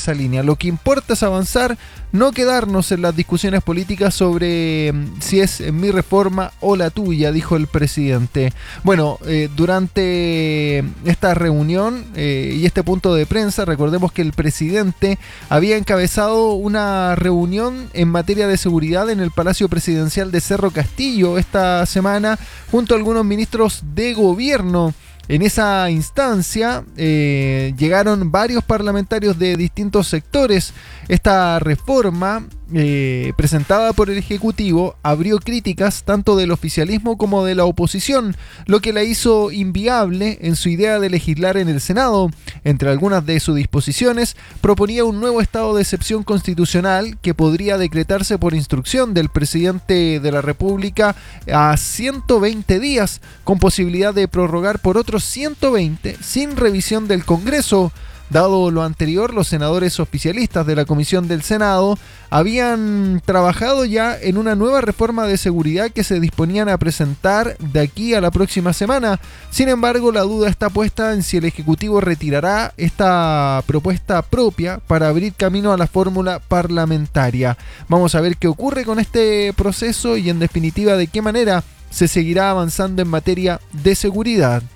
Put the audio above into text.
esa línea. Lo que importa es avanzar, no quedarnos en las discusiones políticas sobre si es mi reforma o la tuya, dijo el presidente. Bueno, durante esta reunión y este punto de prensa, recordemos que el presidente había encabezado una reunión en materia de seguridad en el Palacio Presidencial de Cerro Castillo esta semana, junto a algunos ministros de gobierno. En esa instancia llegaron varios parlamentarios de distintos sectores. Esta reforma presentada por el Ejecutivo abrió críticas tanto del oficialismo como de la oposición, lo que la hizo inviable en su idea de legislar en el Senado. Entre algunas de sus disposiciones, proponía un nuevo estado de excepción constitucional que podría decretarse por instrucción del presidente de la República a 120 días, con posibilidad de prorrogar por otros 120 sin revisión del Congreso. Dado lo anterior, los senadores oficialistas de la Comisión del Senado habían trabajado ya en una nueva reforma de seguridad que se disponían a presentar de aquí a la próxima semana. Sin embargo, la duda está puesta en si el Ejecutivo retirará esta propuesta propia para abrir camino a la fórmula parlamentaria. Vamos a ver qué ocurre con este proceso y, en definitiva, de qué manera se seguirá avanzando en materia de seguridad.